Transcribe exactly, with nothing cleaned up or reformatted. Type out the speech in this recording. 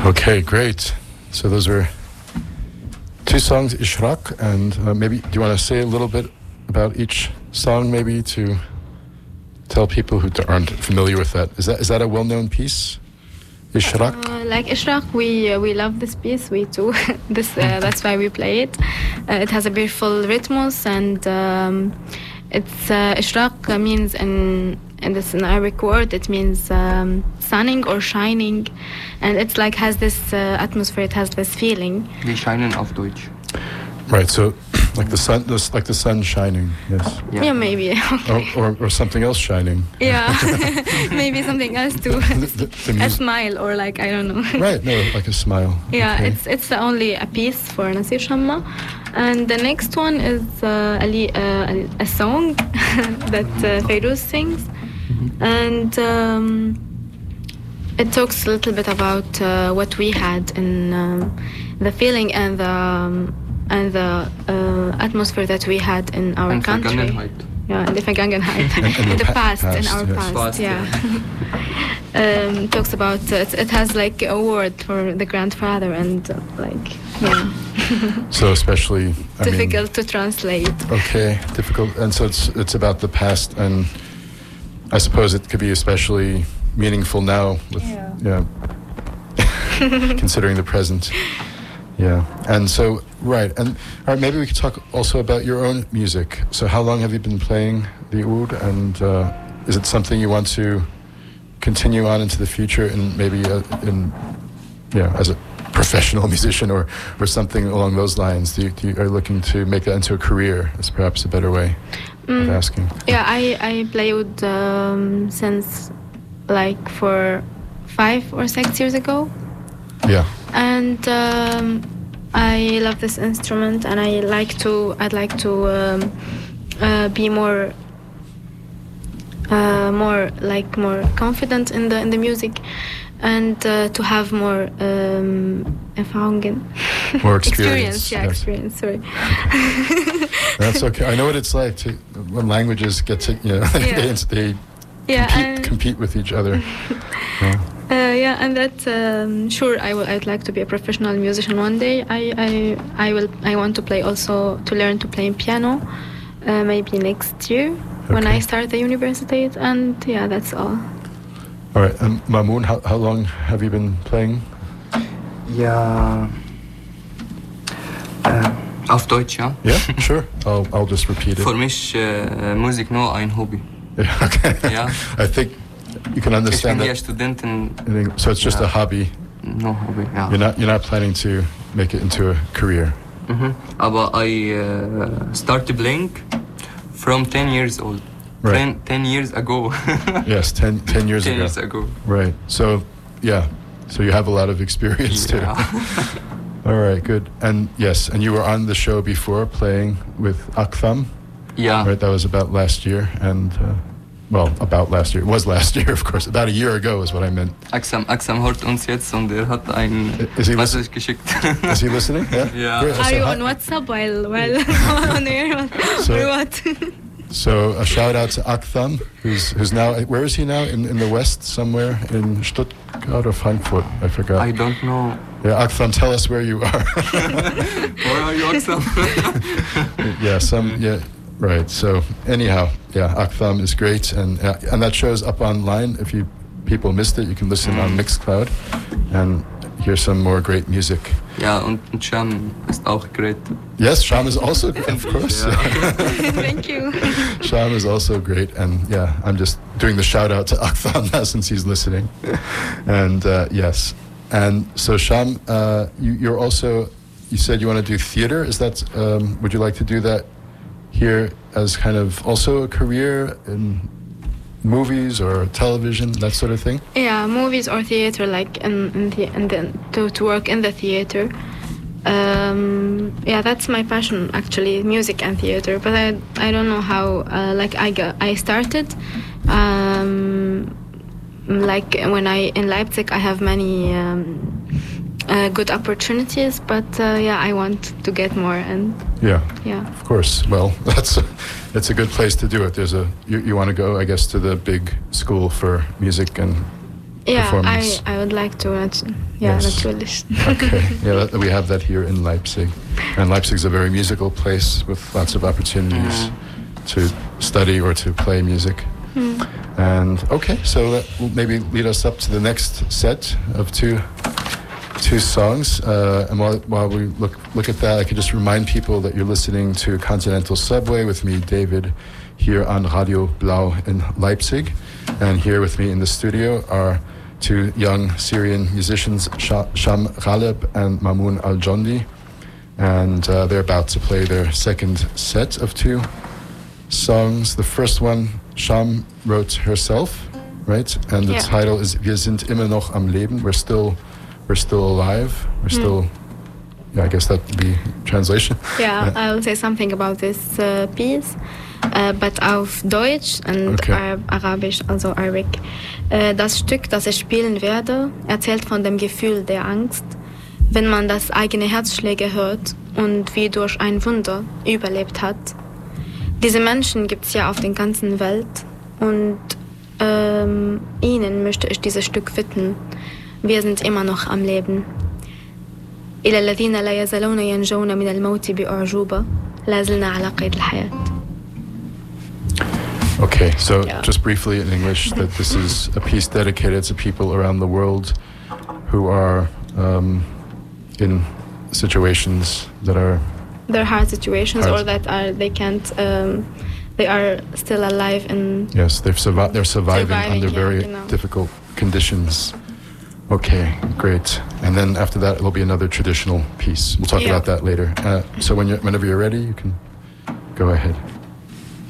Okay, great. So those were two songs, Ishraq, and uh, maybe do you want to say a little bit about each song, maybe to tell people who aren't familiar with that? Is that is that a well-known piece, Ishraq? Uh, like Ishraq, we uh, we love this piece. We too. this uh, that's why we play it. Uh, it has a beautiful rhythmus, and um, it's uh, Ishraq means in in this in Arabic word it means um, sunning or shining, and it's like has this uh, atmosphere. It has this feeling. Wir scheinen auf Deutsch. Right. So. Like the sun, this, like the sun shining, yes. Yeah, yeah maybe. Okay. Or, or or something else shining. Yeah, maybe something else too. the, the, the a smile, or like I don't know. Right, no, like a smile. Yeah, okay. it's it's only a piece for Nasir Shamma, and the next one is uh, a, uh, a song that uh, Fayrouz sings, mm-hmm. and um, it talks a little bit about uh, what we had in um, the feeling and the. Um, and the uh, atmosphere that we had in our and country. Yeah, in the Vergangenheit. in, in the past, past in our yes. past, past yeah. yeah. um, talks about, uh, it, it has like a word for the grandfather and uh, like, yeah. So especially... I difficult mean, to translate. Okay, difficult. And so it's it's about the past, and I suppose it could be especially meaningful now with, yeah. yeah considering the present. Yeah, and so, right, and all right, maybe we could talk also about your own music. So how long have you been playing the oud, and uh, is it something you want to continue on into the future, and maybe uh, in, yeah, as a professional musician or, or something along those lines? Do you, do you, are you looking to make that into a career, is perhaps a better way mm. of asking? Yeah, I, I play oud um, since like for five or six years ago. Yeah. And um, I love this instrument, and I like to. I'd like to um, uh, be more, uh, more like more confident in the in the music, and uh, to have more um, Erfahrungen. More experience. experience. Yeah, yes. experience. Sorry. That's okay. I know what it's like to when languages get to you know Yeah. they, they yeah, compete, compete with each other. Yeah. Uh, yeah, and that um, sure, I will. I'd like to be a professional musician one day. I, I, I will. I want to play also to learn to play piano, uh, maybe next year okay. when I start the university. And yeah, that's all. All right, and Mamoun, how how long have you been playing? Ja, äh, auf Deutsch, ja. Yeah, sure. I'll I'll just repeat it. Für mich äh, Musik nur ein Hobby. Yeah, okay. Ja. I think. You can understand ich bin that. Studentin. So it's just yeah. a hobby. No hobby. Yeah. You're not. You're not planning to make it into a career. Mm-hmm. Aber I uh, started playing from ten years old. Right. Ten, ten years ago. Yes, ten, ten years ten ago. years ago. Right. So, yeah. So you have a lot of experience yeah. too. All right. Good. And yes, and you were on the show before playing with Aktham. Yeah. Right. That was about last year, and. Uh, Well, about last year. It was last year, of course. About a year ago is what I meant. Aksam, Aksam hört uns jetzt und er hat ein Message geschickt. Is he listening? Yeah. Yeah. Great. Are so you hi- on WhatsApp while while on air So- or what? So a shout out to Aktham, who's who's now. Where is he now? In in the west, somewhere in Stuttgart or Frankfurt? I forgot. I don't know. Yeah, Aktham, tell us where you are. Where are you, Aksam? Yeah, some. Yeah. Right. So anyhow, yeah, Aktham is great, and uh, and that shows up online. If you people missed it, you can listen on Mixcloud and hear some more great music. Ja, und Sham ist auch great. Yes, Sham is also great, of course. Thank you. Sham is also great, and yeah, I'm just doing the shout out to Aktham now since he's listening. And uh, yes, and so Sham, uh, you, you're also. You said you want to do theater. Is that? Um, would you like to do that? Here as kind of also a career in movies or television, that sort of thing? Yeah, movies or theater, like in, in the and then to, to work in the theater. Um, yeah, that's my passion actually, music and theater. But I I don't know how. Uh, like I got, I started. Um, like when I in Leipzig, I have many. Um, Uh, good opportunities, but uh, yeah, I want to get more, and yeah, yeah, of course. Well, that's a, that's a good place to do it. There's a you, you want to go, I guess, to the big school for music and Yeah, performance? I, I would like to. Uh, yeah, Yes. natürlich. Okay, yeah, that, we have that here in Leipzig. And Leipzig's a very musical place with lots of opportunities to study or to play music. Mm. And okay, so that will maybe lead us up to the next set of two two songs. Uh, and while, while we look look at that, I could just remind people that you're listening to Continental Subway with me, David, here on Radio Blau in Leipzig. And here with me in the studio are two young Syrian musicians, Sham Ghaleb and Mamoun Al-Jondi. And uh, they're about to play their second set of two songs. The first one, Sham wrote herself, right? And the Yeah. title is Wir sind immer noch am Leben. We're still, we're still alive. We're Mm. still, yeah, I guess that would be translation. Yeah, Uh, I will say something about this uh, piece, uh, but auf Deutsch und Okay. Arab Arabisch, also Arabic. Äh, das Stück, das ich spielen werde, erzählt von dem Gefühl der Angst, wenn man das eigene Herzschläge hört und wie durch ein Wunder überlebt hat. Diese Menschen gibt es ja auf der ganzen Welt und ähm, ihnen möchte ich dieses Stück widmen. Wir sind immer noch am Leben. إلى الذين لا يزالون ينجون من الموت بأعجوبة لا زلنا على قيد الحياة. Okay, so Yeah. just briefly in English, that this is a piece dedicated to people around the world who are um, in situations that are They're hard situations, Hard. or that are they can't, um, they are still alive and yes, they've survi- they're surviving, Surviving, under yeah, very you know. difficult conditions. Okay, great. And then after that, it'll be another traditional piece. We'll talk Yeah. about that later. Uh, so when you're, whenever you're ready, you can go ahead.